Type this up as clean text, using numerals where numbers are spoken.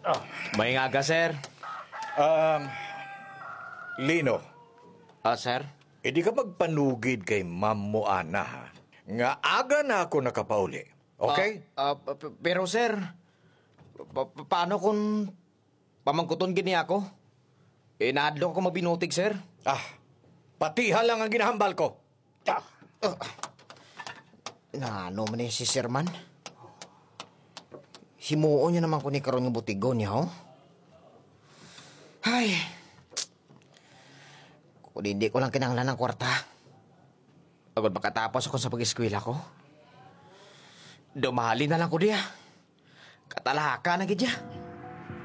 May nga ka, sir. Um, Lino, Sir? hindi ka magpanugid kay Ma'am mo, Ana, ha? Nga aga na ako nakapauli. Okay? Pero, sir, paano kung pamangkuton gini ako? Naadlo ko mabinutig, sir. Patihan lang ang ginahambal ko. Ano man si Sir Man? Himuon niya naman ko ni karon nga butigo niya, ho? Ay, kung hindi ko lang kinanglan ng kwarta. Pagod makatapos ako sa pag-eskwela ko. Dumali na lang ko diya. Katalaka na gidya.